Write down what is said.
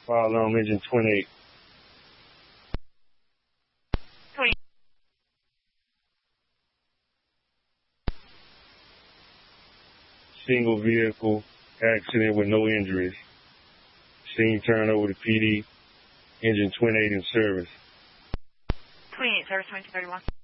Fire alarm engine 28. 20. Single vehicle accident with no injuries. Scene turned over to PD. Engine 28 in service. 28, service 2231.